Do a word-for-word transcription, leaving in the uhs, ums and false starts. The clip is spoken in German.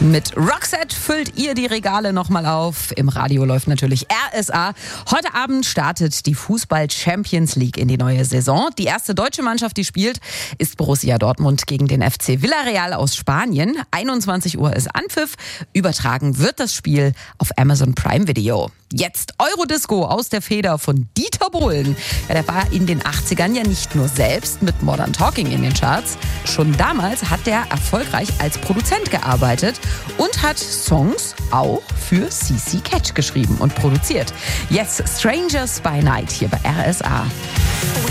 Mit Roxette füllt ihr die Regale nochmal auf. Im Radio läuft natürlich R S A. Heute Abend startet die Fußball-Champions League in die neue Saison. Die erste deutsche Mannschaft, die spielt, ist Borussia Dortmund gegen den F C Villarreal aus Spanien. einundzwanzig Uhr ist Anpfiff. Übertragen wird das Spiel auf Amazon Prime Video. Jetzt Eurodisco aus der Feder von Dieter Bohlen. Ja, der war in den achtzigern ja nicht nur selbst mit Modern Talking in den Charts. Schon damals hat der erfolgreich als Produzent gearbeitet und hat Songs auch für C C Catch geschrieben und produziert. Yes, Strangers by Night hier bei R S A.